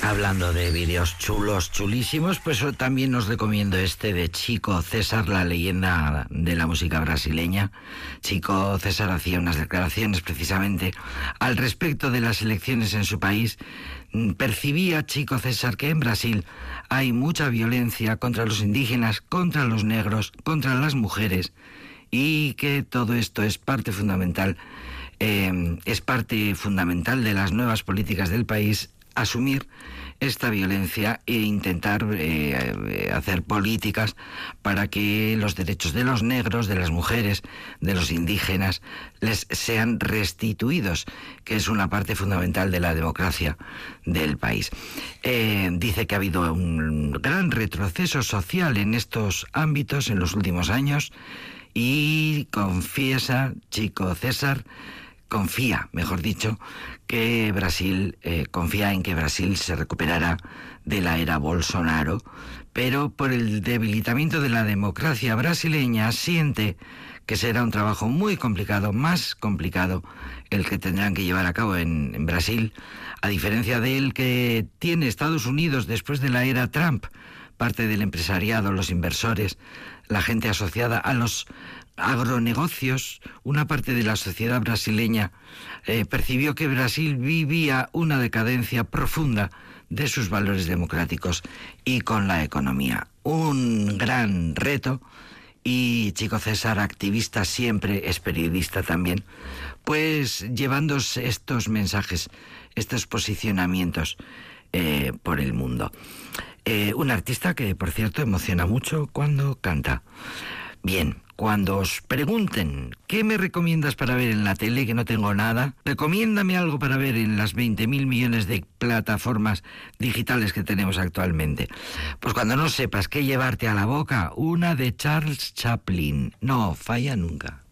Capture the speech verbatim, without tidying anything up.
Hablando de vídeos chulos, chulísimos, pues también os recomiendo este de Chico César, la leyenda de la música brasileña. Chico César hacía unas declaraciones precisamente al respecto de las elecciones en su país. Percibía Chico César que en Brasil hay mucha violencia contra los indígenas, contra los negros, contra las mujeres, y que todo esto es parte fundamental, eh, es parte fundamental de las nuevas políticas del país, asumir esta violencia e intentar eh, hacer políticas para que los derechos de los negros, de las mujeres, de los indígenas les sean restituidos, que es una parte fundamental de la democracia del país. Eh, dice que ha habido un gran retroceso social en estos ámbitos en los últimos años y confiesa Chico César, confía, mejor dicho, que Brasil, eh, confía en que Brasil se recuperará de la era Bolsonaro, pero por el debilitamiento de la democracia brasileña siente que será un trabajo muy complicado, más complicado el que tendrán que llevar a cabo en, en Brasil, a diferencia del que tiene Estados Unidos después de la era Trump. Parte del empresariado, los inversores, la gente asociada a los agronegocios, una parte de la sociedad brasileña eh, percibió que Brasil vivía una decadencia profunda de sus valores democráticos y con la economía. Un gran reto, y Chico César, activista siempre, es periodista también, pues llevando estos mensajes, estos posicionamientos eh, por el mundo. Eh, un artista que, por cierto, emociona mucho cuando canta. Bien, cuando os pregunten ¿qué me recomiendas para ver en la tele, que no tengo nada? Recomiéndame algo para ver en las veinte mil millones de plataformas digitales que tenemos actualmente. Pues cuando no sepas qué llevarte a la boca, una de Charles Chaplin. No falla nunca.